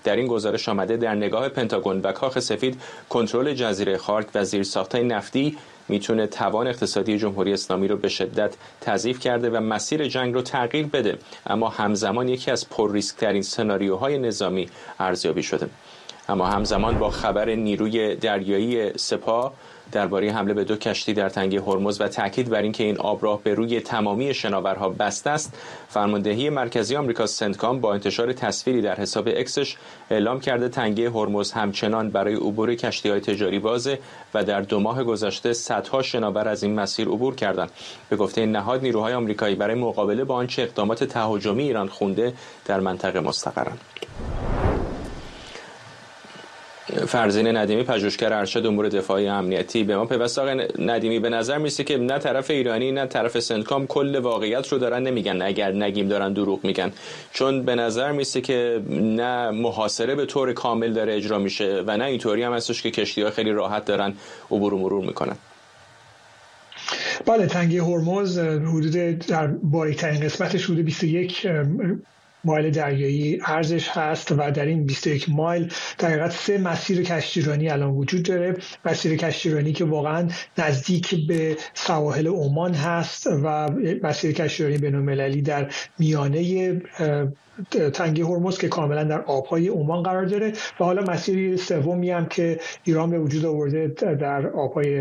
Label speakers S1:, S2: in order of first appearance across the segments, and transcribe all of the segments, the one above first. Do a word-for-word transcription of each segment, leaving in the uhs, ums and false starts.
S1: در این گزارش آمده در نگاه پنتاگون و کاخ سفید کنترل جزیره خارک و زیرساخت‌های نفتی میتونه توان اقتصادی جمهوری اسلامی رو به شدت تضعیف کرده و مسیر جنگ رو تغییر بده، اما همزمان یکی از پر ریسک ترین سناریوهای نظامی ارزیابی شده. اما همزمان با خبر نیروی دریایی سپاه درباره حمله به دو کشتی در تنگه هرمز و تاکید بر اینکه این آبراه به روی تمامی شناورها بسته است، فرماندهی مرکزی آمریکا سنتکام با انتشار تصویری در حساب اکسش اعلام کرده تنگه هرمز همچنان برای عبور کشتی‌های تجاری بازه و در دو ماه گذشته صدها شناور از این مسیر عبور کردند. به گفته نهاد، نیروهای آمریکایی برای مقابله با آنچه اقدامات تهاجمی ایران خونده در منطقه مستقرند. فرزین ندیمی، پژوهشگر ارشد امور دفاعی امنیتی، به ما پیوسته. آقای ندیمی، به نظر میسه که نه طرف ایرانی نه طرف سنتکام کل واقعیت رو دارن نمیگن، اگر نگیم دارن دروغ میگن، چون به نظر میسه که نه محاصره به طور کامل داره اجرا میشه و نه اینطوری هم هستش که کشتی‌ها خیلی راحت دارن عبور و مرور میکنن.
S2: بله، تنگه هرمز حدود در باریک‌ترین قسمتش حدود بیست و یک مایل دریایی عرضش هست و در این بیست و یک مایل در حقیقت سه مسیر کشتیرانی الان وجود داره. مسیر کشتیرانی که واقعا نزدیک به سواحل عمان هست و مسیر کشتیرانی بین‌المللی در میانه تنگه هرمز که کاملا در آبهای عمان قرار داره و حالا مسیر سومی هم که ایران به وجود آورده در آبهای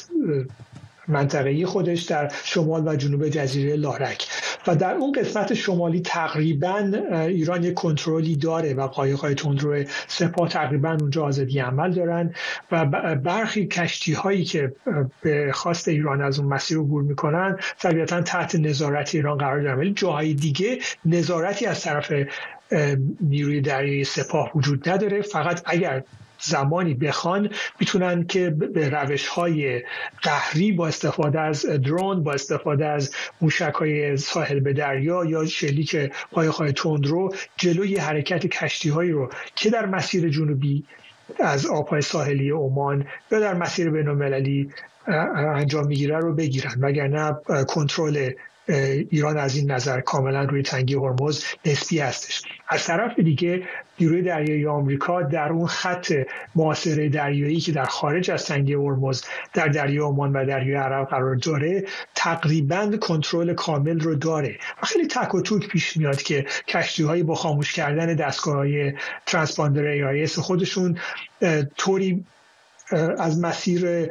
S2: منطقه‌ای خودش در شمال و جنوب جزیره لارک و در اون قسمت شمالی تقریبا ایران یک کنترلی داره و قایق‌های تندرو سپاه تقریبا اونجا آزادی عمل دارن و برخی کشتی‌هایی که به خواست ایران از اون مسیر عبور میکنن طبیعتاً تحت نظارت ایران قرار دارن، ولی جاهای دیگه نظارتی از طرف نیروی دریایی سپاه وجود نداره. فقط اگر زمانی بخوان میتونن که به روش‌های قهری با استفاده از درون، با استفاده از موشک‌های ساحل به دریا یا شلیک قایق‌های تندرو جلوی حرکت کشتی‌هایی رو که در مسیر جنوبی از آب‌های ساحلی عمان یا در مسیر بین‌المللی انجام میگیره رو بگیرن، وگرنه کنترل ایران از این نظر کاملا روی تنگه هرمز نسبی هستش. از طرف دیگه نیروی دریایی آمریکا در اون خط محاصره دریایی که در خارج از تنگه هرمز در دریای عمان و دریای عرب قرار داره تقریبا کنترل کامل رو داره و خیلی تک و توک پیش میاد که کشتی‌هایی با خاموش کردن دستگاه‌های ترانسپاندر ای آی اس خودشون طوری از مسیر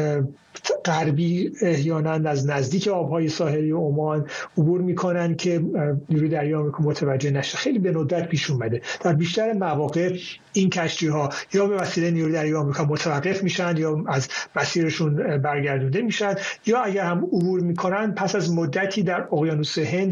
S2: غربی احیانا از نزدیک آبهای ساحلی عمان عبور میکنن که نیروی دریایی آمریکا متوجه نشه. خیلی به ندرت پیش اومده. در بیشتر مواقع این کشتی ها یا به وسیله نیروی دریایی آمریکا متوقف میشن یا از مسیرشون برگردونده میشن یا اگر هم عبور میکنن پس از مدتی در اقیانوس هند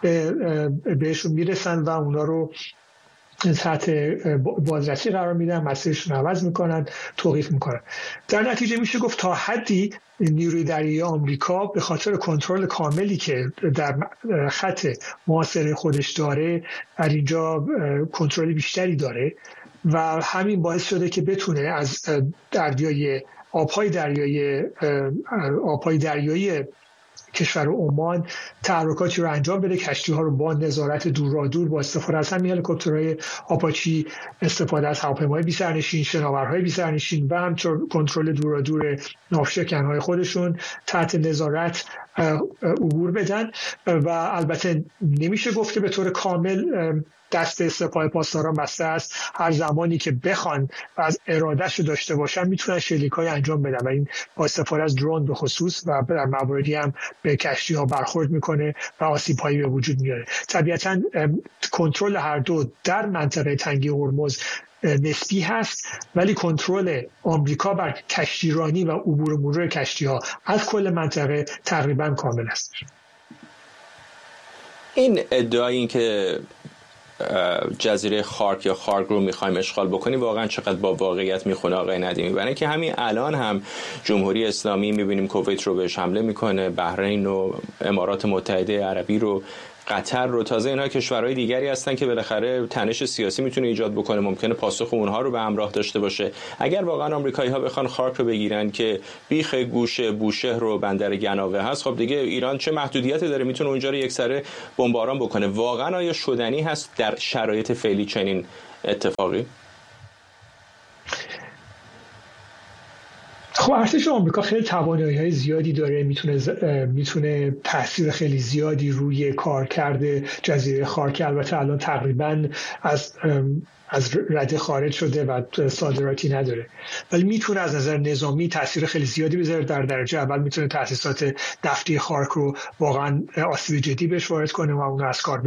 S2: بهشون میرسن و اونا رو تحت بازرسی قرار میدن، مسیرشون عوض میکنن، توقیف میکنن. در نتیجه میشه گفت تا حدی نیروی دریایی آمریکا به خاطر کنترل کاملی که در خط محاصره خودش داره در اینجا کنترل بیشتری داره و همین باعث شده که بتونه از دریای آبهای دریایی آبهای دریایی کشور عمان تحرکاتی رو انجام بده، کشتی‌ها رو با نظارت دورادور با استفاده از همین هلیکوپترهای آپاچی، استفاده از هواپیماهای بی‌سرنشین، شناورهای بی‌سرنشین و همچنین کنترل دورادور ناوشکن‌های خودشون تحت نظارت عبور بدن و البته نمیشه گفت که به طور کامل دست سپاه پاسداران بسته است. هر زمانی که بخوان و از ارادهش داشته باشن میتونن شلیک‌های انجام بدن و این با استفاده از درون به خصوص و در مواردی هم به کشتی‌ها برخورد میکنه و آسیب‌هایی به وجود میاره. طبیعتاً کنترل هر دو در منطقه تنگه هرمز نسبی هست، ولی کنترل آمریکا بر کشتیرانی و عبور و مرور کشتی‌ها از کل منطقه تقریباً کامل است.
S1: این ادعای این که جزیره خارک یا خارک رو میخوایم اشغال بکنیم واقعا چقدر با واقعیت میخونه آقای ندیمی؟ برای اینکه همین الان هم جمهوری اسلامی میبینیم کویت رو بهش حمله میکنه، بحرین و امارات متحده عربی رو، قطر رو، تازه اینها کشورهای دیگری هستن که بالاخره تنش سیاسی میتونه ایجاد بکنه، ممکنه پاسخ اونها رو به همراه داشته باشه. اگر واقعا آمریکایی‌ها بخوان خارک رو بگیرن که بیخ گوشه بوشهر و بندر گناوه هست، خب دیگه ایران چه محدودیتی داره؟ میتونه اونجا رو یکسره بمباران بکنه. واقعا آیا شدنی هست در شرایط فعلی چنین اتفاقی؟
S2: خب ارتش آمریکا خیلی توانایی‌های زیادی داره، میتونه میتونه تاثیر خیلی زیادی روی کارکرد جزیره خاک، البته الان تقریبا از از رده خارج شده و صادراتی نداره، ولی میتونه از نظر نظامی تاثیر خیلی زیادی بذاره. در درجه اول میتونه تاسیسات نفتی خارک رو واقعا آسیب جدی بهش وارد کنه و اون از کار